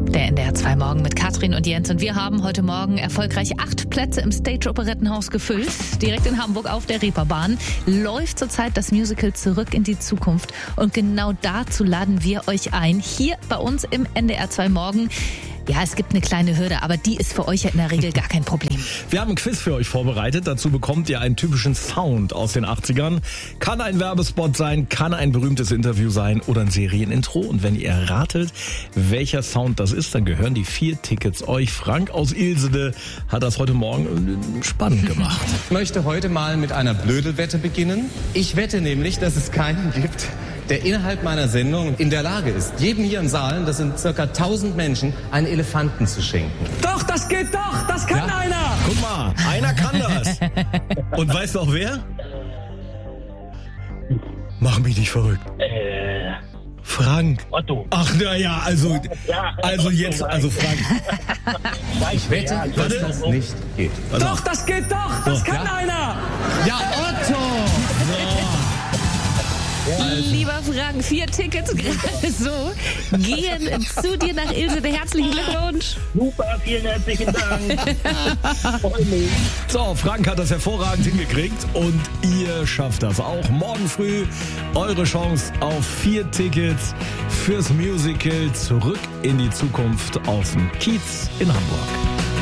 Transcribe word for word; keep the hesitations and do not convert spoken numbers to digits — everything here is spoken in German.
Der N D R zwei Morgen mit Katrin und Jens. Und wir haben heute Morgen erfolgreich acht Plätze im Stage-Operettenhaus gefüllt. Direkt in Hamburg auf der Reeperbahn läuft zurzeit das Musical Zurück in die Zukunft. Und genau dazu laden wir euch ein, hier bei uns im N D R zwei Morgen. Ja, es gibt eine kleine Hürde, aber die ist für euch ja in der Regel gar kein Problem. Wir haben ein Quiz für euch vorbereitet. Dazu bekommt ihr einen typischen Sound aus den achtzigern. Kann ein Werbespot sein, kann ein berühmtes Interview sein oder ein Serienintro. Und wenn ihr ratet, welcher Sound das ist, dann gehören die vier Tickets euch. Frank aus Ilsede hat das heute Morgen spannend gemacht. Ich möchte heute mal mit einer Blödelwette beginnen. Ich wette nämlich, dass es keinen gibt, der innerhalb meiner Sendung in der Lage ist, jedem hier im Saal, das sind circa tausend Menschen, einen Elefanten zu schenken. Doch, das geht doch, das kann ja einer. Guck mal, einer kann das. Und weißt du auch wer? Mach mich nicht verrückt. Äh, Frank. Otto. Ach, na ja, also, Ja, also Otto, jetzt, nein. also Frank. Ich wette, Ja, dass warte. das nicht geht. Doch, das geht doch, das kann ja. einer. Ja, Otto! Lieber Frank, vier Tickets gerade so gehen zu dir nach Ilsede. Herzlichen Glückwunsch. Super, vielen herzlichen Dank. Freu mich. So, Frank hat das hervorragend hingekriegt und ihr schafft das auch. Morgen früh eure Chance auf vier Tickets fürs Musical Zurück in die Zukunft auf dem Kiez in Hamburg.